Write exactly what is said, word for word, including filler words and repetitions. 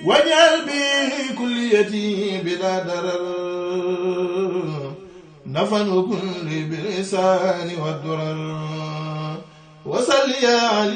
واجعل بي كليتي بلا درر نفع كل بالإحسان والدرر وصل يا علي